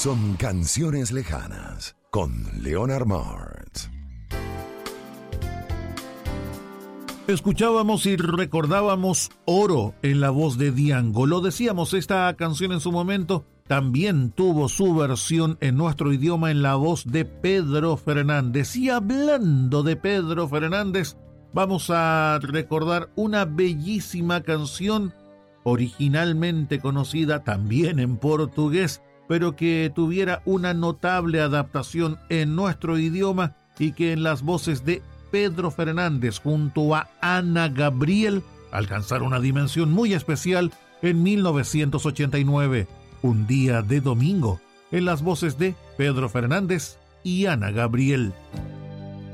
son canciones lejanas con Leonard Martz. Escuchábamos y recordábamos Oro en la voz de Diango. Lo decíamos, esta canción en su momento también tuvo su versión en nuestro idioma en la voz de Pedro Fernández. Y hablando de Pedro Fernández, vamos a recordar una bellísima canción originalmente conocida también en portugués, pero que tuviera una notable adaptación en nuestro idioma y que en las voces de Pedro Fernández junto a Ana Gabriel alcanzaron una dimensión muy especial en 1989, Un día de domingo, en las voces de Pedro Fernández y Ana Gabriel.